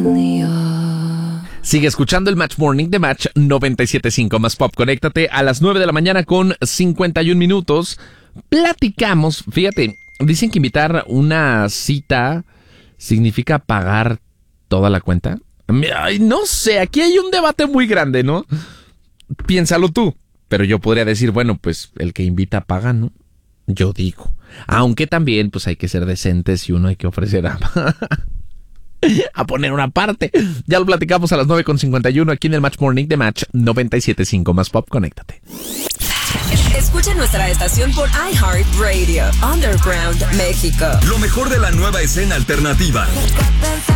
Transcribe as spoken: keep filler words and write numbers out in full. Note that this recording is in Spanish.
Sigue escuchando el Match Morning de Match noventa y siete punto cinco más Pop. Conéctate a las nueve de la mañana con cincuenta y un minutos. Platicamos, fíjate, dicen que invitar una cita significa pagar toda la cuenta. Ay, no sé, aquí hay un debate muy grande, ¿no? Piénsalo tú. Pero yo podría decir, bueno, pues el que invita paga, ¿no? Yo digo. Aunque también, pues hay que ser decentes y uno hay que ofrecer a... a poner una parte. Ya lo platicamos a las nueve con cincuenta y uno aquí en el Match Morning de Match noventa y siete punto cinco más Pop. Conéctate. Escucha nuestra estación por iHeartRadio, Underground México. Lo mejor de la nueva escena alternativa.